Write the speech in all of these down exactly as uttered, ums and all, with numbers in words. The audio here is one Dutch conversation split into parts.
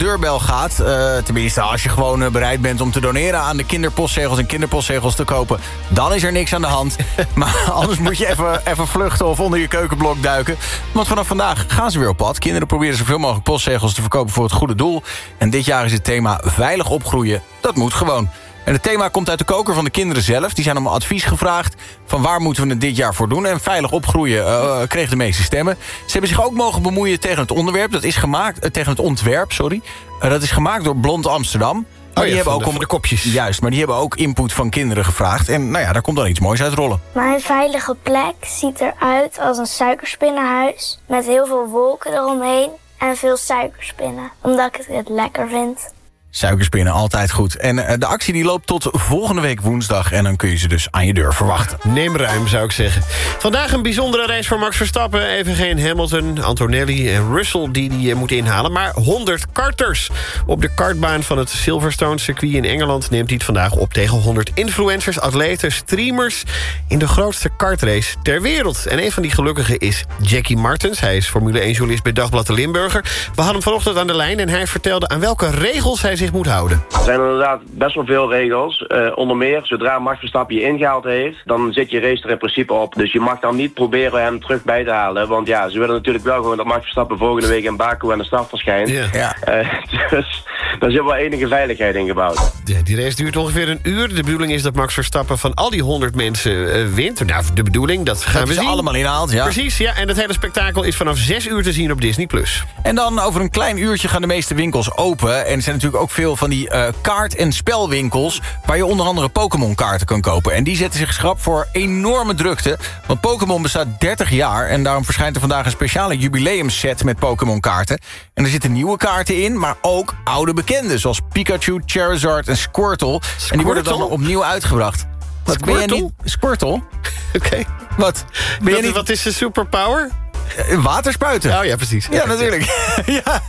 deurbel gaat. Uh, tenminste, als je gewoon uh, bereid bent om te doneren aan de kinderpostzegels en kinderpostzegels te kopen, dan is er niks aan de hand. Maar anders moet je even, even vluchten of onder je keukenblok duiken. Want vanaf vandaag gaan ze weer op pad. Kinderen proberen zoveel mogelijk postzegels te verkopen voor het goede doel. En dit jaar is het thema veilig opgroeien. Dat moet gewoon. En het thema komt uit de koker van de kinderen zelf. Die zijn om advies gevraagd van waar moeten we het dit jaar voor doen. En veilig opgroeien uh, kreeg de meeste stemmen. Ze hebben zich ook mogen bemoeien tegen het onderwerp. Dat is gemaakt, uh, tegen het ontwerp, sorry. Uh, dat is gemaakt door Blond Amsterdam. Maar oh ja, die hebben van ook de, om de kopjes. Juist, maar die hebben ook input van kinderen gevraagd. En nou ja, daar komt dan iets moois uit rollen. Mijn veilige plek ziet eruit als een suikerspinnenhuis. Met heel veel wolken eromheen en veel suikerspinnen. Omdat ik het lekker vind. Suikerspinnen, altijd goed. En uh, de actie die loopt tot volgende week woensdag. En dan kun je ze dus aan je deur verwachten. Neem ruim, zou ik zeggen. Vandaag een bijzondere race voor Max Verstappen. Even geen Hamilton, Antonelli en Russell die die moeten inhalen. Maar honderd karters. Op de kartbaan van het Silverstone circuit in Engeland neemt hij het vandaag op tegen honderd influencers, atleten, streamers in de grootste kartrace ter wereld. En een van die gelukkigen is Jackie Martens. Hij is Formule één-journalist bij Dagblad de Limburger. We hadden hem vanochtend aan de lijn en hij vertelde aan welke regels hij zich moet houden. Er zijn inderdaad best wel veel regels. Uh, onder meer, zodra Max Verstappen je ingehaald heeft, dan zit je race er in principe op. Dus je mag dan niet proberen hem terug bij te halen. Want ja, ze willen natuurlijk wel gewoon dat Max Verstappen volgende week in Baku aan de start verschijnt. Ja. Ja. Uh, dus daar zit wel enige veiligheid in gebouwd. Ja, die race duurt ongeveer een uur. De bedoeling is dat Max Verstappen van al die honderd mensen uh, wint. Nou, de bedoeling, dat gaan dat we ze zien. allemaal inhaalt, ja. Precies, ja. En het hele spektakel is vanaf zes uur te zien op Disney plus. En dan over een klein uurtje gaan de meeste winkels open. En er zijn natuurlijk ook veel van die uh, kaart- en spelwinkels waar je onder andere Pokémon-kaarten kan kopen. En die zetten zich schrap voor enorme drukte. Want Pokémon bestaat dertig jaar en daarom verschijnt er vandaag een speciale jubileumset met Pokémon-kaarten. En er zitten nieuwe kaarten in, maar ook oude bekenden, zoals Pikachu, Charizard en Squirtle. Squirtle? En die worden dan opnieuw uitgebracht. Wat, ben jij niet? Squirtle? Oké. Okay. Wat? Ben wat, je niet... wat is de superpower? Water spuiten. Oh ja, precies. Ja, natuurlijk. Ja.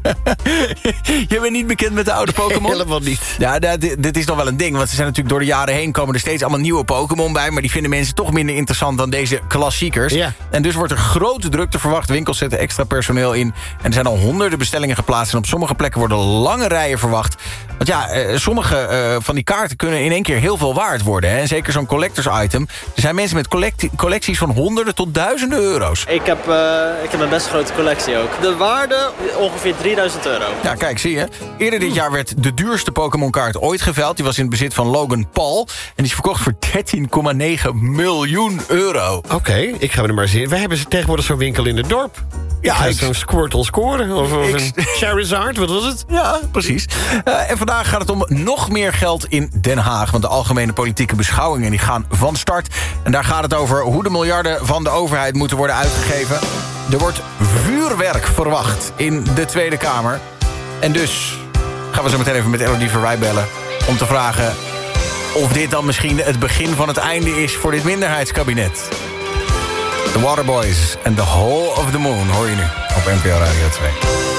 Je bent niet bekend met de oude Pokémon? Helemaal niet. Ja, dit, dit is nog wel een ding. Want ze zijn natuurlijk door de jaren heen komen er steeds allemaal nieuwe Pokémon bij. Maar die vinden mensen toch minder interessant dan deze klassiekers. Ja. En dus wordt er grote drukte verwacht. Winkels zetten extra personeel in. En er zijn al honderden bestellingen geplaatst. En op sommige plekken worden lange rijen verwacht. Want ja, eh, sommige uh, van die kaarten kunnen in één keer heel veel waard worden. Hè? En zeker zo'n collectors item. Er zijn mensen met collectie, collecties van honderden tot duizenden euro's. Ik heb... Uh... Uh, ik heb een best grote collectie ook. De waarde ongeveer drieduizend euro. Ja, kijk, zie je. Eerder dit jaar werd de duurste Pokémon-kaart ooit geveild. Die was in het bezit van Logan Paul. En die is verkocht voor dertien komma negen miljoen euro. Oké, okay, ik ga er maar zien. Wij hebben tegenwoordig zo'n winkel in het dorp. Ja, ik zo'n Squirtle scoren. Of, of een Charizard, wat was het? Ja, precies. Uh, en vandaag gaat het om nog meer geld in Den Haag. Want de algemene politieke beschouwingen die gaan van start. En daar gaat het over hoe de miljarden van de overheid moeten worden uitgegeven. Er wordt vuurwerk verwacht in de Tweede Kamer. En dus gaan we zo meteen even met Elodie Verwij bellen om te vragen of dit dan misschien het begin van het einde is voor dit minderheidskabinet. The Waterboys en The Hole of the Moon hoor je nu op N P O Radio twee.